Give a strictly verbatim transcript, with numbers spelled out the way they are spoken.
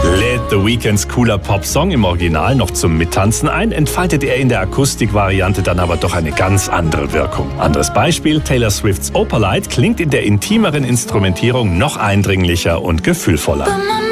Lädt The Weeknds cooler Popsong im Original noch zum Mittanzen ein, entfaltet er in der Akustikvariante dann aber doch eine ganz andere Wirkung. Anderes Beispiel, Taylor Swifts Opalite klingt in der intimeren Instrumentierung noch eindringlicher und gefühlvoller.